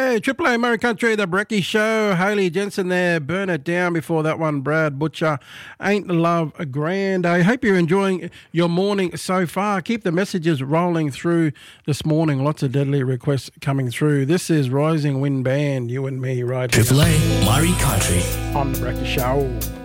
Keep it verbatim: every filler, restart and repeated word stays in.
Okay, Triple A Murray Country, The Brecky Show. Haley Jensen there, Burn It Down. Before that one, Brad Butcher, Ain't Love Grand. I hope you're enjoying your morning so far. Keep the messages rolling through this morning. Lots of deadly requests coming through. This is Rising Wind Band, you and me right here. Triple A Murray Country on The Brecky Show.